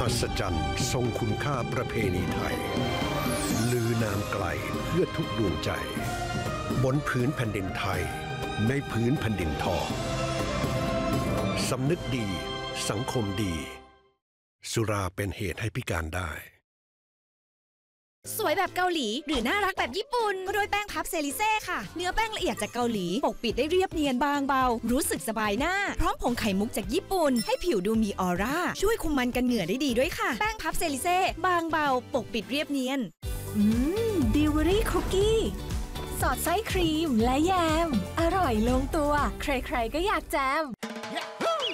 หัศจรรย์ทรงคุณค่าประเพณีไทยลือนามไกลเพื่อทุกดวงใจบนผืนแผ่นดินไทยในผืนแผ่นดินทองสำนึกดีสังคมดีสุราเป็นเหตุให้พิการได้สวยแบบเกาหลีหรือน่ารักแบบญี่ปุ่นก็ด้วยแป้งพับเซริเซ่ค่ะเนื้อแป้งละเอียดจากเกาหลีปกปิดได้เรียบเนียนบางเบารู้สึกสบายหน้าพร้อมผงไข่มุกจากญี่ปุ่นให้ผิวดูมีออร่าช่วยคุมมันกันเหงื่อได้ดีด้วยค่ะแป้งพับเซริเซ่บางเบาปกปิดเรียบเนียนดิวเวอรี่คุกกี้สอดไส้ครีมและแยมอร่อยลงตัวใครๆก็อยากแจม